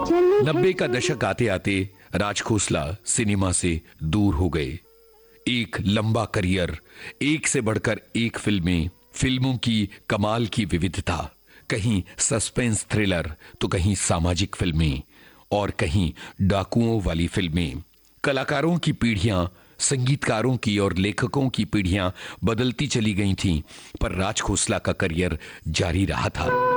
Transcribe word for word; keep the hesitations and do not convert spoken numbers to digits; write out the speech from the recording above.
नब्बे का दशक आते आते राज खोसला सिनेमा से दूर हो गए। एक लंबा करियर, एक से बढ़कर एक फिल्में, फिल्मों की कमाल की विविधता, कहीं सस्पेंस थ्रिलर तो कहीं सामाजिक फिल्में और कहीं डाकुओं वाली फिल्में। कलाकारों की पीढ़ियां, संगीतकारों की और लेखकों की पीढ़ियां बदलती चली गई थीं, पर राज खोसला का करियर जारी रहा था।